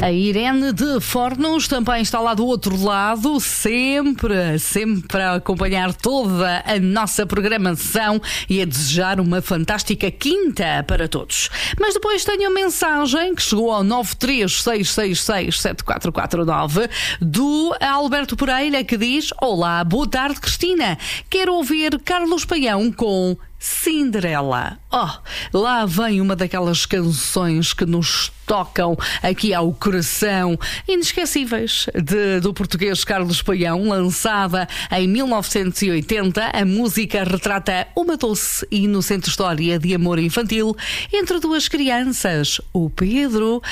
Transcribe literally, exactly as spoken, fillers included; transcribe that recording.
A Irene de Fornos também está lá do outro lado, sempre, sempre a acompanhar toda a nossa programação e a desejar uma fantástica quinta para todos. Mas depois tenho a mensagem que chegou ao nove três seis seis seis sete quatro quatro nove do Alberto Pereira, que diz: olá, boa tarde, Cristina. Quero ouvir Carlos Paião com Cinderela. Oh, lá vem uma daquelas canções que nos tocam aqui ao coração, inesquecíveis, de, do português Carlos Paião, lançada em mil novecentos e oitenta. A música retrata uma doce e inocente história de amor infantil entre duas crianças, o Pedro